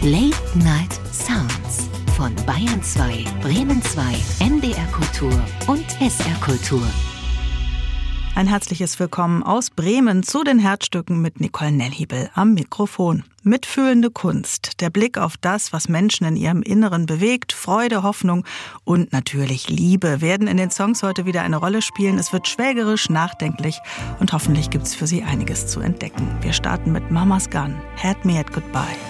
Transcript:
Late Night Sounds von Bayern 2, Bremen 2, NDR Kultur und SR Kultur. Ein herzliches Willkommen aus Bremen zu den Herzstücken mit Nicole Nellhiebel am Mikrofon. Mitfühlende Kunst, der Blick auf das, was Menschen in ihrem Inneren bewegt, Freude, Hoffnung und natürlich Liebe werden in den Songs heute wieder eine Rolle spielen. Es wird schwelgerisch, nachdenklich und hoffentlich gibt's für Sie einiges zu entdecken. Wir starten mit Mama's Gun, Had Me at Goodbye.